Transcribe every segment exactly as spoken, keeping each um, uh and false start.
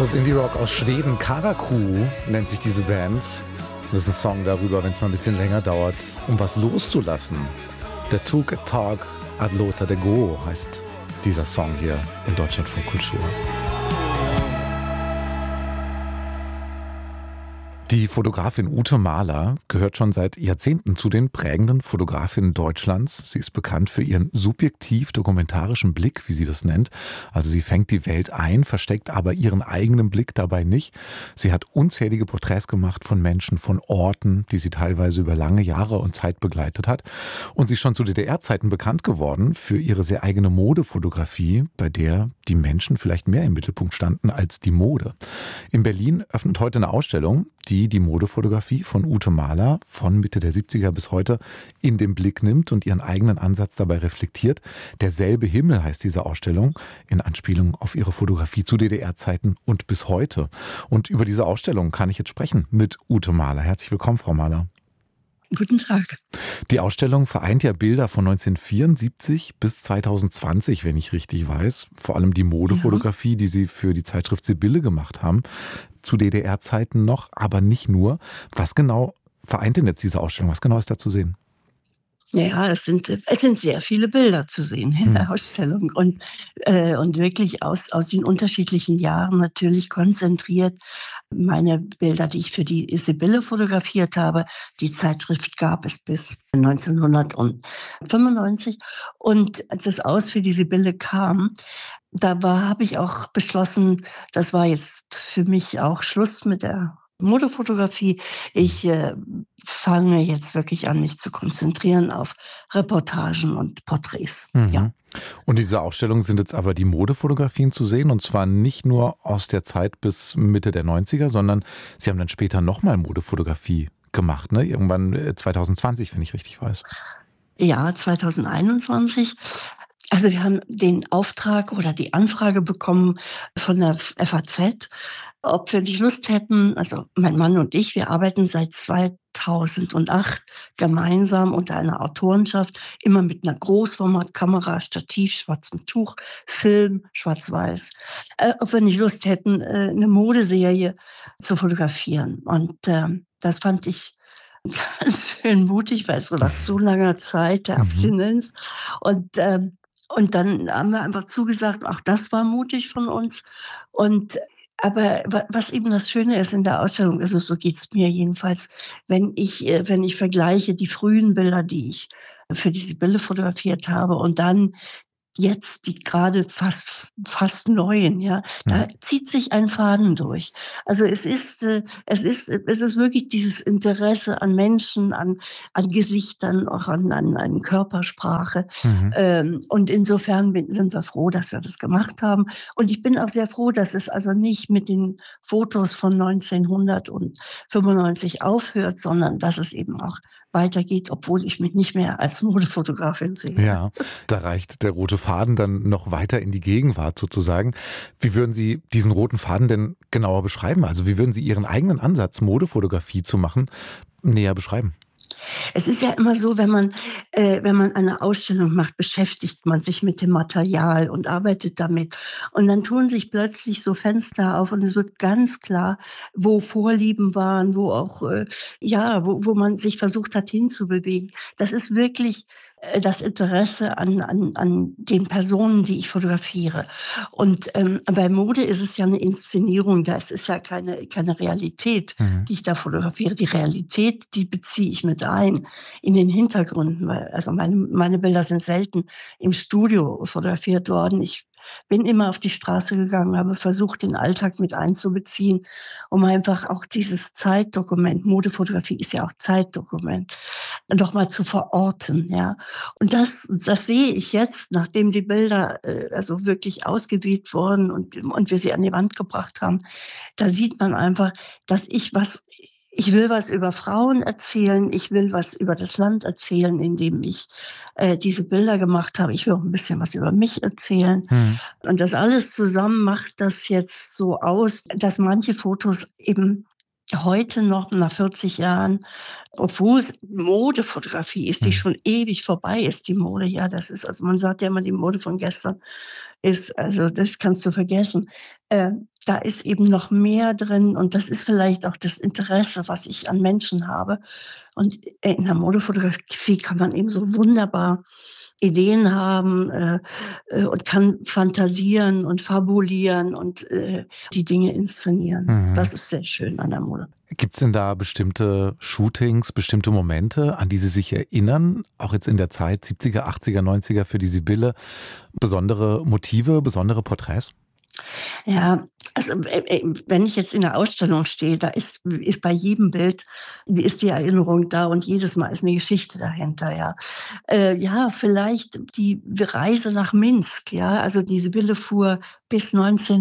Das Indie-Rock aus Schweden, Karaku nennt sich diese Band. Das ist ein Song darüber, wenn es mal ein bisschen länger dauert, um was loszulassen. Der Tug et Tag ad låta det gå heißt dieser Song hier in Deutschlandfunk Kultur. Die Fotografin Ute Mahler gehört schon seit Jahrzehnten zu den prägenden Fotografinnen Deutschlands. Sie ist bekannt für ihren subjektiv-dokumentarischen Blick, wie sie das nennt. Also sie fängt die Welt ein, versteckt aber ihren eigenen Blick dabei nicht. Sie hat unzählige Porträts gemacht von Menschen, von Orten, die sie teilweise über lange Jahre und Zeit begleitet hat. Und sie ist schon zu D D R-Zeiten bekannt geworden für ihre sehr eigene Modefotografie, bei der die Menschen vielleicht mehr im Mittelpunkt standen als die Mode. In Berlin öffnet heute eine Ausstellung, die die Modefotografie von Ute Mahler von Mitte der siebziger bis heute in den Blick nimmt und ihren eigenen Ansatz dabei reflektiert. Derselbe Himmel heißt diese Ausstellung, in Anspielung auf ihre Fotografie zu D D R-Zeiten und bis heute. Und über diese Ausstellung kann ich jetzt sprechen mit Ute Mahler. Herzlich willkommen, Frau Mahler. Guten Tag. Die Ausstellung vereint ja Bilder von neunzehnhundertvierundsiebzig bis zweitausendzwanzig, wenn ich richtig weiß. Vor allem die Modefotografie, ja, die Sie für die Zeitschrift Sibylle gemacht haben. Zu D D R-Zeiten noch, aber nicht nur. Was genau vereint denn jetzt diese Ausstellung? Was genau ist da zu sehen? Ja, es sind, es sind sehr viele Bilder zu sehen in hm. der Ausstellung und, äh, und wirklich aus, aus den unterschiedlichen Jahren natürlich konzentriert. Meine Bilder, die ich für die Sibylle fotografiert habe, die Zeitschrift gab es bis neunzehnhundertfünfundneunzig. Und als das Aus für die Sibylle kam, da war, habe ich auch beschlossen, das war jetzt für mich auch Schluss mit der Modefotografie. Ich äh, fange jetzt wirklich an, mich zu konzentrieren auf Reportagen und Porträts. Mhm. Ja. Und in dieser Ausstellung sind jetzt aber die Modefotografien zu sehen, und zwar nicht nur aus der Zeit bis Mitte der neunziger, sondern Sie haben dann später nochmal Modefotografie gemacht, ne? Irgendwann zweitausendzwanzig, wenn ich richtig weiß. Ja, zweitausendeinundzwanzig. Also wir haben den Auftrag oder die Anfrage bekommen von der F A Z, ob wir nicht Lust hätten, also mein Mann und ich, wir arbeiten seit zweitausendacht gemeinsam unter einer Autorenschaft, immer mit einer Großformatkamera, Stativ, schwarzem Tuch, Film, schwarz-weiß, äh, ob wir nicht Lust hätten, äh, eine Modeserie zu fotografieren. Und äh, das fand ich ganz schön mutig, weil es so nach so langer Zeit der Abstinenz und ähm, Und dann haben wir einfach zugesagt, auch das war mutig von uns. Und aber was eben das Schöne ist in der Ausstellung, also so geht's mir jedenfalls, wenn ich, äh, wenn ich vergleiche die frühen Bilder, die ich für die Sibylle fotografiert habe und dann jetzt die gerade fast fast neuen, ja, da zieht sich ein Faden durch. Also es ist äh, es ist es ist wirklich dieses Interesse an Menschen, an an Gesichtern, auch an an, an Körpersprache. Mhm. Ähm, und insofern bin, sind wir froh, dass wir das gemacht haben. Und ich bin auch sehr froh, dass es also nicht mit den Fotos von neunzehnhundertfünfundneunzig aufhört, sondern dass es eben auch weitergeht, obwohl ich mich nicht mehr als Modefotografin sehe. Ja, da reicht der rote Faden dann noch weiter in die Gegenwart sozusagen. Wie würden Sie diesen roten Faden denn genauer beschreiben? Also wie würden Sie Ihren eigenen Ansatz, Modefotografie zu machen, näher beschreiben? Es ist ja immer so, wenn man, äh, wenn man eine Ausstellung macht, beschäftigt man sich mit dem Material und arbeitet damit. Und dann tun sich plötzlich so Fenster auf und es wird ganz klar, wo Vorlieben waren, wo auch, äh, ja, wo, wo man sich versucht hat hinzubewegen. Das ist wirklich äh, das Interesse an, an, an den Personen, die ich fotografiere. Und ähm, bei Mode ist es ja eine Inszenierung, das ist ja keine, keine Realität, Mhm. die ich da fotografiere. Die Realität, die beziehe ich mit ein in den Hintergründen, weil also meine, meine Bilder sind selten im Studio fotografiert worden. Ich bin immer auf die Straße gegangen, habe versucht, den Alltag mit einzubeziehen, um einfach auch dieses Zeitdokument, Modefotografie ist ja auch Zeitdokument, nochmal zu verorten, ja. Und das, das sehe ich jetzt, nachdem die Bilder äh, also wirklich ausgewählt wurden und, und wir sie an die Wand gebracht haben, da sieht man einfach, dass ich was, ich will was über Frauen erzählen, ich will was über das Land erzählen, in dem ich äh, diese Bilder gemacht habe. Ich will auch ein bisschen was über mich erzählen. Mhm. Und das alles zusammen macht das jetzt so aus, dass manche Fotos eben heute noch nach vierzig Jahren, obwohl es Modefotografie ist, die Mhm. schon ewig vorbei ist, die Mode, ja, das ist, also man sagt ja immer, die Mode von gestern ist, also das kannst du vergessen. Äh, da ist eben noch mehr drin und das ist vielleicht auch das Interesse, was ich an Menschen habe. Und in der Modefotografie kann man eben so wunderbar Ideen haben äh, äh, und kann fantasieren und fabulieren und äh, die Dinge inszenieren. Mhm. Das ist sehr schön an der Mode. Gibt es denn da bestimmte Shootings, bestimmte Momente, an die Sie sich erinnern, auch jetzt in der Zeit siebziger, achtziger, neunziger für die Sibylle, besondere Motive, besondere Porträts? Ja, also äh, äh, wenn ich jetzt in der Ausstellung stehe, da ist, ist bei jedem Bild die ist die Erinnerung da und jedes Mal ist eine Geschichte dahinter, ja. Äh, ja, vielleicht die Reise nach Minsk, ja. Also die Sibylle fuhr bis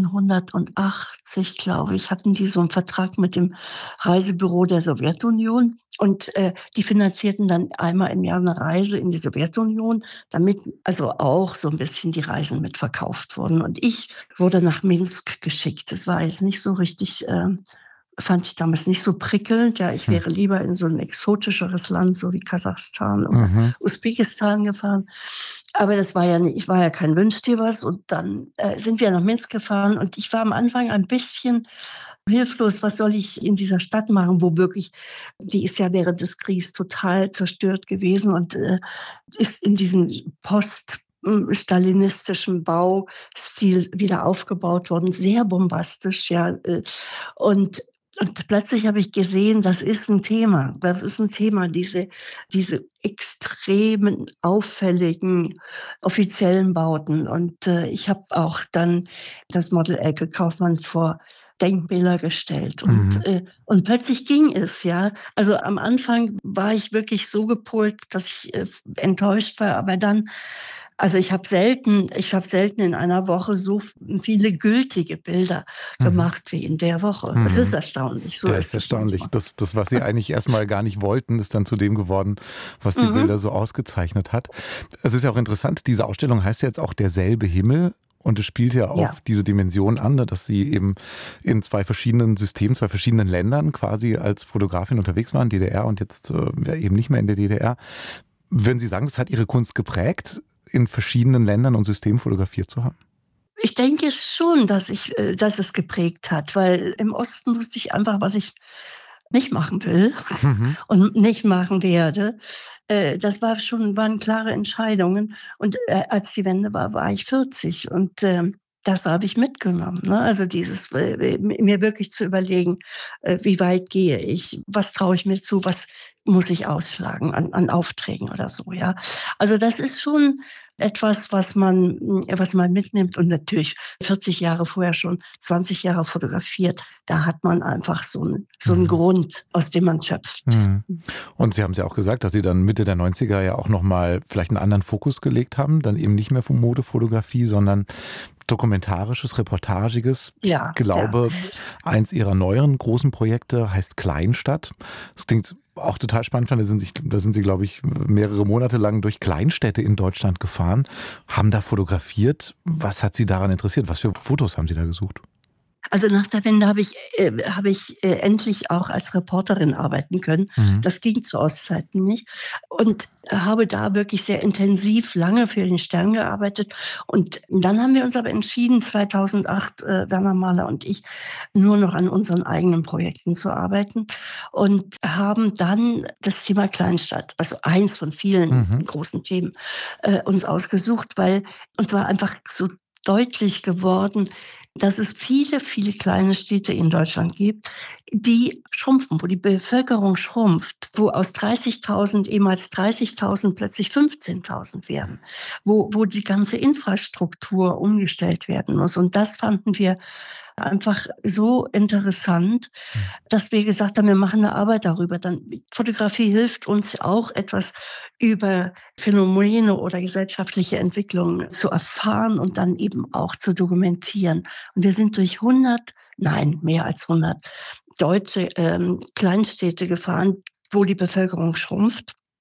neunzehnhundertachtzig, glaube ich, hatten die so einen Vertrag mit dem Reisebüro der Sowjetunion und äh, die finanzierten dann einmal im Jahr eine Reise in die Sowjetunion, damit also auch so ein bisschen die Reisen mitverkauft wurden. Und ich wurde nach Minsk geschickt. Das war jetzt nicht so richtig, äh, fand ich damals nicht so prickelnd. Ja, ich Hm. wäre lieber in so ein exotischeres Land, so wie Kasachstan oder Mhm. Usbekistan gefahren. Aber das war ja nicht, ich war ja kein Wünsch dir was. Und dann äh, sind wir nach Minsk gefahren und ich war am Anfang ein bisschen hilflos. Was soll ich in dieser Stadt machen, wo wirklich, die ist ja während des Kriegs total zerstört gewesen und äh, ist in diesen Post stalinistischen Baustil wieder aufgebaut worden, sehr bombastisch, ja. äh, Und, und plötzlich habe ich gesehen, das ist ein Thema. Das ist ein Thema, diese, diese extremen, auffälligen, offiziellen Bauten. Und äh, ich habe auch dann das Model Elke Kaufmann vor Denkmäler gestellt und Mhm. äh, und plötzlich ging es, ja. Also am Anfang war ich wirklich so gepolt, dass ich äh, enttäuscht war, aber dann also ich habe selten ich habe selten in einer Woche so viele gültige Bilder Mhm. gemacht wie in der Woche. Es ist Mhm. erstaunlich, so Ja, ist ist es erstaunlich. manchmal. Das, das, was Sie eigentlich erstmal gar nicht wollten, ist dann zu dem geworden, was die Mhm. Bilder so ausgezeichnet hat. Es ist ja auch interessant, diese Ausstellung heißt ja jetzt auch Derselbe Himmel. Und es spielt ja Ja. auf diese Dimension an, ne, dass Sie eben in zwei verschiedenen Systemen, zwei verschiedenen Ländern quasi als Fotografin unterwegs waren, D D R und jetzt äh, ja, eben nicht mehr in der D D R. Würden Sie sagen, das hat Ihre Kunst geprägt, in verschiedenen Ländern und Systemen fotografiert zu haben? Ich denke schon, dass ich äh, dass es geprägt hat, weil im Osten wusste ich einfach, was ich nicht machen will Mhm. und nicht machen werde. Äh, das war schon waren klare Entscheidungen. Und, äh, als die Wende war, war ich vierzig und, ähm, das habe ich mitgenommen, ne? Also dieses, äh, mir wirklich zu überlegen, äh, wie weit gehe ich? Was traue ich mir zu? Was muss ich ausschlagen an an Aufträgen oder so, ja? Also, das ist schon etwas, was man hm, was man mitnimmt und natürlich vierzig Jahre vorher schon zwanzig Jahre fotografiert. Da hat man einfach so 'n so 'n Mhm. Grund, aus dem man schöpft. Mhm. Und Sie haben es ja auch gesagt, dass Sie dann Mitte der neunziger ja auch nochmal vielleicht einen anderen Fokus gelegt haben, dann eben nicht mehr von Modefotografie, sondern dokumentarisches, reportagiges. Ich Ja, ja. glaube, eins Ihrer neueren großen Projekte heißt Kleinstadt. Das klingt auch total spannend. Da sind, sich, da sind Sie, glaube ich, mehrere Monate lang durch Kleinstädte in Deutschland gefahren, haben da fotografiert. Was hat Sie daran interessiert? Was für Fotos haben Sie da gesucht? Also, nach der Wende habe ich äh, habe ich, äh, endlich auch als Reporterin arbeiten können. Mhm. Das ging zu Ostzeiten nicht und habe da wirklich sehr intensiv lange für den Stern gearbeitet. Und dann haben wir uns aber entschieden, zweitausendacht, äh, Werner Mahler und ich, nur noch an unseren eigenen Projekten zu arbeiten und haben dann das Thema Kleinstadt, also eins von vielen Mhm. großen Themen, äh, uns ausgesucht, weil uns war einfach so deutlich geworden, dass es viele, viele kleine Städte in Deutschland gibt, die schrumpfen, wo die Bevölkerung schrumpft, wo aus dreißigtausend, ehemals dreißigtausend plötzlich fünfzehntausend werden, wo, wo die ganze Infrastruktur umgestellt werden muss. Und das fanden wir einfach so interessant, dass wir gesagt haben, wir machen eine Arbeit darüber. Dann Fotografie hilft uns auch, etwas über Phänomene oder gesellschaftliche Entwicklungen zu erfahren und dann eben auch zu dokumentieren. Und wir sind durch hundert, nein, mehr als hundert deutsche ähm, Kleinstädte gefahren, wo die Bevölkerung schrumpft.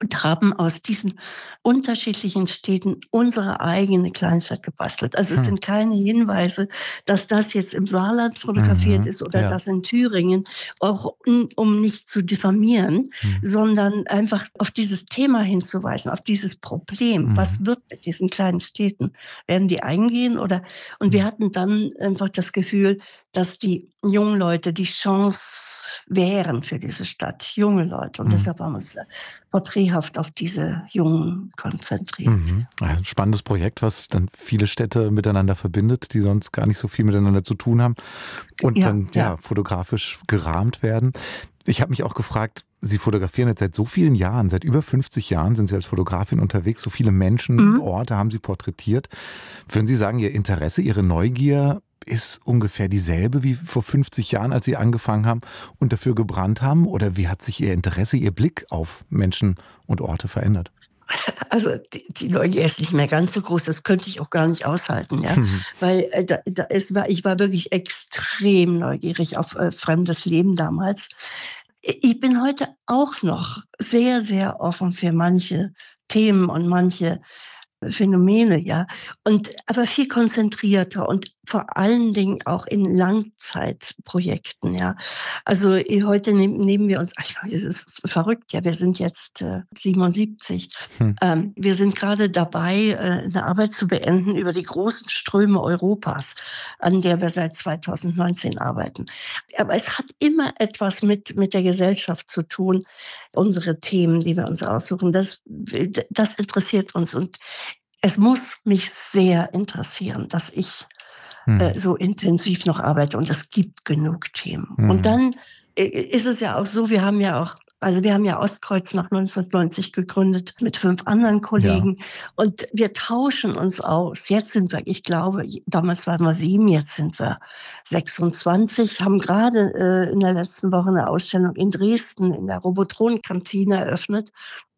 und haben aus diesen unterschiedlichen Städten unsere eigene Kleinstadt gebastelt. Also es Hm. sind keine Hinweise, dass das jetzt im Saarland fotografiert Mhm. ist oder Ja. das in Thüringen, auch um, um nicht zu diffamieren, Mhm. sondern einfach auf dieses Thema hinzuweisen, auf dieses Problem. Mhm. Was wird mit diesen kleinen Städten? Werden die eingehen oder? Und wir Mhm. hatten dann einfach das Gefühl, dass die jungen Leute die Chance wären für diese Stadt, junge Leute. Und Mhm. deshalb haben wir uns porträthaft auf diese Jungen konzentriert. Mhm. Ein spannendes Projekt, was dann viele Städte miteinander verbindet, die sonst gar nicht so viel miteinander zu tun haben und Ja, dann ja ja. fotografisch gerahmt werden. Ich habe mich auch gefragt, Sie fotografieren jetzt seit so vielen Jahren, seit über fünfzig Jahren sind Sie als Fotografin unterwegs, so viele Menschen, Mhm. Orte haben Sie porträtiert. Würden Sie sagen, Ihr Interesse, Ihre Neugier ist ungefähr dieselbe wie vor fünfzig Jahren, als Sie angefangen haben und dafür gebrannt haben? Oder wie hat sich Ihr Interesse, Ihr Blick auf Menschen und Orte verändert? Also die, die Neugier ist nicht mehr ganz so groß, das könnte ich auch gar nicht aushalten, ja. Mhm. Weil äh, da, da, es war, ich war wirklich extrem neugierig auf äh, fremdes Leben damals. Ich bin heute auch noch sehr, sehr offen für manche Themen und manche Phänomene, ja. Und aber viel konzentrierter und vor allen Dingen auch in Langzeitprojekten, ja. Also eh, heute nehm, nehmen wir uns, ach, es ist verrückt, ja, wir sind jetzt äh, siebenundsiebzig. Hm. Ähm, wir sind gerade dabei, äh, eine Arbeit zu beenden über die großen Ströme Europas, an der wir seit zweitausendneunzehn arbeiten. Aber es hat immer etwas mit, mit der Gesellschaft zu tun, unsere Themen, die wir uns aussuchen. Das, das interessiert uns und es muss mich sehr interessieren, dass ich Hm. äh, so intensiv noch arbeite und es gibt genug Themen. Und Hm. dann äh, ist es ja auch so, wir haben ja auch, also wir haben ja Ostkreuz nach neunzehnhundertneunzig gegründet mit fünf anderen Ja. Kollegen und wir tauschen uns aus. Jetzt sind wir, ich glaube, damals waren wir sieben, jetzt sind wir sechsundzwanzig, haben gerade äh, in der letzten Woche eine Ausstellung in Dresden in der Robotron-Kantine eröffnet.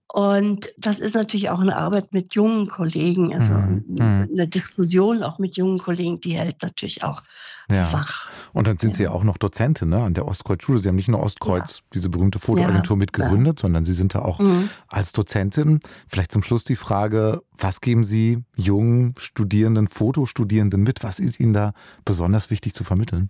Und das ist natürlich auch eine Arbeit mit jungen Kollegen, also Hm. Hm. eine Diskussion auch mit jungen Kollegen, die hält natürlich auch Ja. wach. Und dann sind Ja, Sie ja auch noch Dozentin, ne, an der Ostkreuz-Schule. Sie haben nicht nur ja, Ostkreuz, diese berühmte ja. Fotoagentur, ja. mitgegründet, sondern Sie sind da auch Mhm. als Dozentin. Vielleicht zum Schluss die Frage, was geben Sie jungen Studierenden, Fotostudierenden mit? Was ist Ihnen da besonders wichtig zu vermitteln?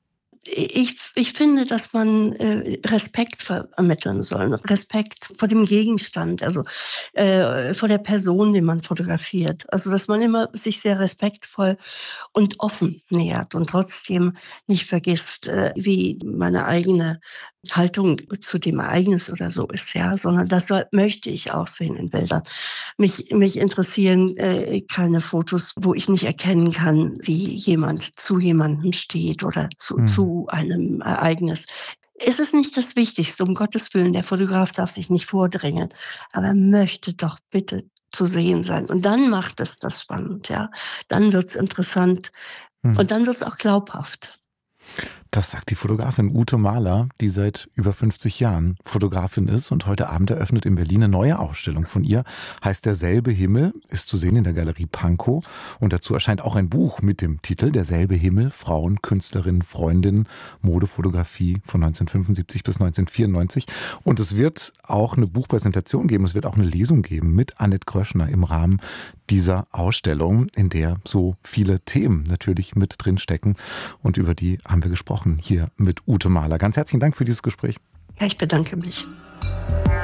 Ich, ich finde, dass man äh, Respekt vermitteln soll. Respekt vor dem Gegenstand, also äh, vor der Person, die man fotografiert. Also, dass man immer sich sehr respektvoll und offen nähert und trotzdem nicht vergisst, äh, wie meine eigene Haltung zu dem Ereignis oder so ist, ja, sondern das soll, möchte ich auch sehen in Bildern. Mich, mich interessieren äh, keine Fotos, wo ich nicht erkennen kann, wie jemand zu jemandem steht oder zu, Hm. zu einem Ereignis. Es ist nicht das Wichtigste, um Gottes Willen. Der Fotograf darf sich nicht vordrängeln, aber er möchte doch bitte zu sehen sein. Und dann macht es das spannend, ja. Dann wird's interessant Hm. und dann wird's auch glaubhaft. Das sagt die Fotografin Ute Mahler, die seit über fünfzig Jahren Fotografin ist und heute Abend eröffnet in Berlin eine neue Ausstellung von ihr. Heißt Derselbe Himmel, ist zu sehen in der Galerie Pankow. Und dazu erscheint auch ein Buch mit dem Titel Derselbe Himmel, Frauen, Künstlerinnen, Freundinnen, Modefotografie von neunzehnhundertfünfundsiebzig bis neunzehnhundertvierundneunzig. Und es wird auch eine Buchpräsentation geben, es wird auch eine Lesung geben mit Annette Gröschner im Rahmen dieser Ausstellung, in der so viele Themen natürlich mit drin stecken. Und über die haben wir gesprochen hier mit Ute Mahler. Ganz herzlichen Dank für dieses Gespräch. Ja, ich bedanke mich.